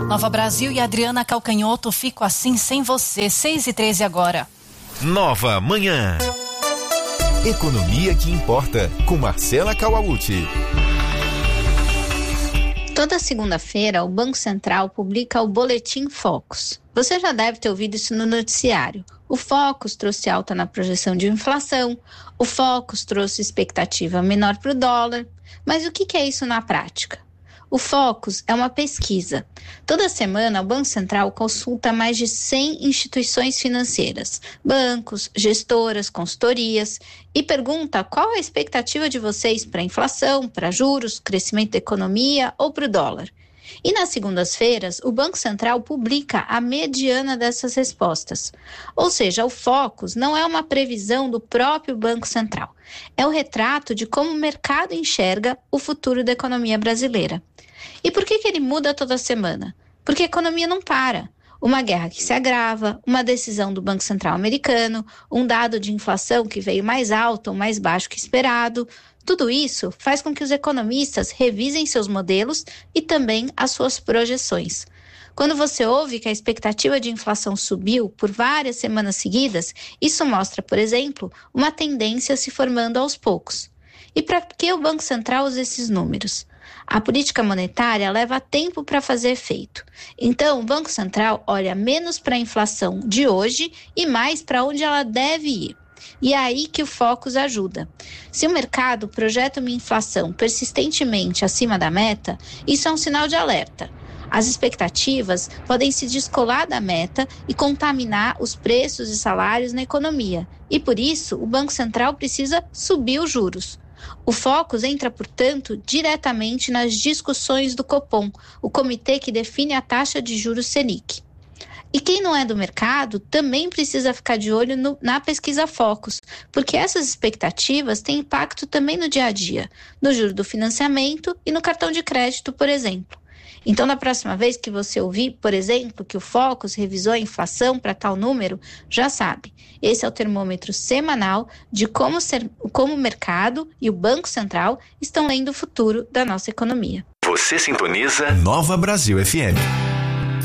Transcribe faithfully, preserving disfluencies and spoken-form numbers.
Nova Brasil e Adriana Calcanhoto, fico assim sem você. seis e treze agora. Nova Manhã. Economia que importa, com Marcela Kawauchi. Toda segunda-feira, o Banco Central publica o Boletim Focus. Você já deve ter ouvido isso no noticiário. O Focus trouxe alta na projeção de inflação, o Focus trouxe expectativa menor para o dólar. Mas o que é isso na prática? O Focus é uma pesquisa. Toda semana, o Banco Central consulta mais de cem instituições financeiras, bancos, gestoras, consultorias, e pergunta qual a expectativa de vocês para a inflação, para juros, crescimento da economia ou para o dólar. E nas segundas-feiras, o Banco Central publica a mediana dessas respostas. Ou seja, o Focus não é uma previsão do próprio Banco Central. É o retrato de como o mercado enxerga o futuro da economia brasileira. E por que que ele muda toda semana? Porque a economia não para. Uma guerra que se agrava, uma decisão do Banco Central americano, um dado de inflação que veio mais alto ou mais baixo que esperado. Tudo isso faz com que os economistas revisem seus modelos e também as suas projeções. Quando você ouve que a expectativa de inflação subiu por várias semanas seguidas, isso mostra, por exemplo, uma tendência se formando aos poucos. E para que o Banco Central usa esses números? A política monetária leva tempo para fazer efeito. Então, o Banco Central olha menos para a inflação de hoje e mais para onde ela deve ir. E é aí que o Focus ajuda. Se o mercado projeta uma inflação persistentemente acima da meta, isso é um sinal de alerta. As expectativas podem se descolar da meta e contaminar os preços e salários na economia. E por isso, o Banco Central precisa subir os juros. O Focus entra, portanto, diretamente nas discussões do Copom, o comitê que define a taxa de juros Selic. E quem não é do mercado também precisa ficar de olho no, na pesquisa Focus, porque essas expectativas têm impacto também no dia a dia, no juro do financiamento e no cartão de crédito, por exemplo. Então, na próxima vez que você ouvir, por exemplo, que o Focus revisou a inflação para tal número, já sabe, esse é o termômetro semanal de como, ser, como o mercado e o Banco Central estão lendo o futuro da nossa economia. Você sintoniza Nova Brasil F M.